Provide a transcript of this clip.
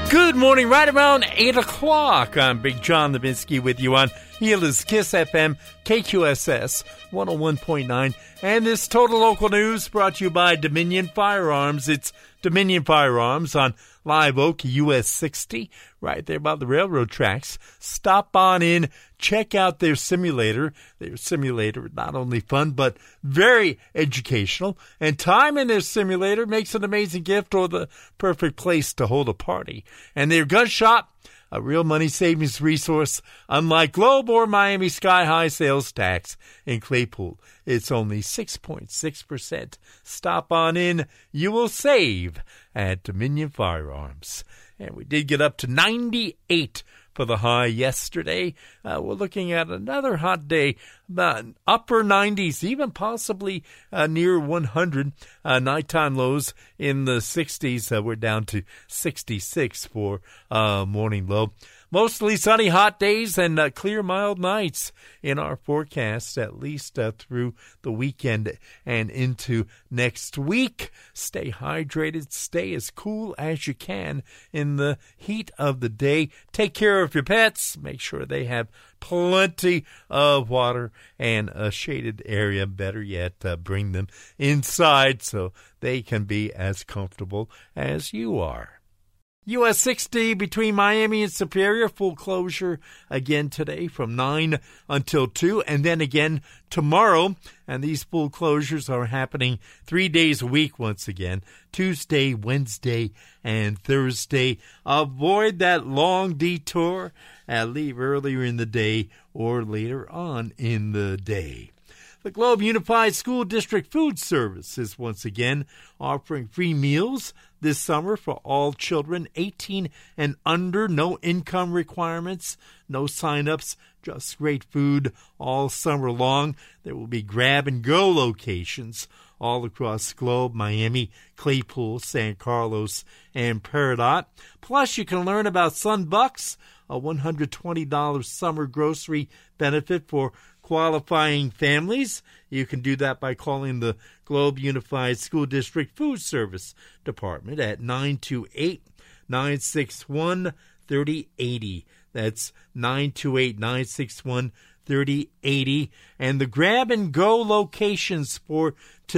Good morning, right around 8 o'clock. I'm Big John Levinsky with you on Healers Kiss FM, KQSS 101.9. And this Total Local News brought to you by Dominion Firearms. It's Dominion Firearms on Live Oak, US 60, right there by the railroad tracks. Stop on in, check out their simulator. Their simulator, not only fun, but very educational. And time in their simulator makes an amazing gift or the perfect place to hold a party. And their gun shop, a real money savings resource, unlike Globe or Miami Sky High sales tax in Claypool. It's only 6.6%. Stop on in. You will save at Dominion Firearms. And we did get up to 98 for the high yesterday. We're looking at another hot day, upper 90s, even possibly near 100. Nighttime lows in the 60s. We're down to 66 for morning low. Mostly sunny, hot days and clear, mild nights in our forecast, at least through the weekend and into next week. Stay hydrated. Stay as cool as you can in the heat of the day. Take care of your pets. Make sure they have plenty of water and a shaded area. Better yet, bring them inside so they can be as comfortable as you are. US 60 between Miami and Superior, full closure again today from 9 until 2, and then again tomorrow. And these full closures are happening 3 days a week once again, Tuesday, Wednesday, and Thursday. Avoid that long detour and leave earlier in the day or later on in the day. The Globe Unified School District Food Service is once again offering free meals this summer for all children 18 and under. No income requirements, no sign-ups, just great food all summer long. There will be grab-and-go locations all across the Globe, Miami, Claypool, San Carlos, and Peridot. Plus, you can learn about Sunbucks, a $120 summer grocery benefit for qualifying families. You can do that by calling the Globe Unified School District Food Service Department at 928-961-3080. That's 928-961-3080. And the grab-and-go locations for today